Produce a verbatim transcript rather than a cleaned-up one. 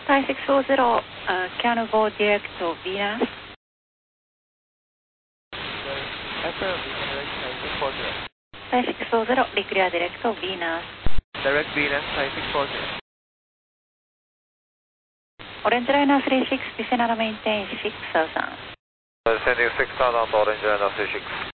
Thai six four zero, uh, can you go direct to Venus? Thai six four zero, declare direct to Venus. Direct Venus, Thai six four zero. Orange Liner three six, descend and maintain six thousand. Sending six thousand to Orange Liner three six.